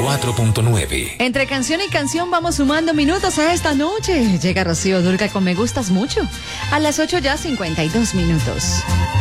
94.9. Entre canción y canción vamos sumando minutos a esta noche. Llega Rocío Dúrcal con Me Gustas Mucho. A las 8 ya 52 minutos.